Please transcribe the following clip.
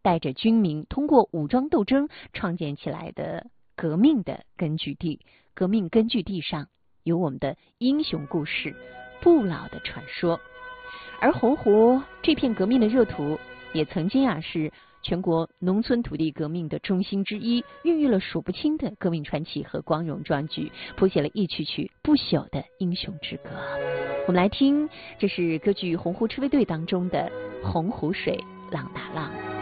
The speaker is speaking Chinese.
带着军民通过武装斗争创建起来的革命的根据地。革命根据地上有我们的英雄故事、不老的传说。而洪湖这片革命的热土，也曾经是全国农村土地革命的中心之一，孕育了数不清的革命传奇和光荣壮举，谱写了一曲曲不朽的英雄之歌。我们来听，这是歌剧《洪湖赤卫队》当中的《洪湖水浪打浪》。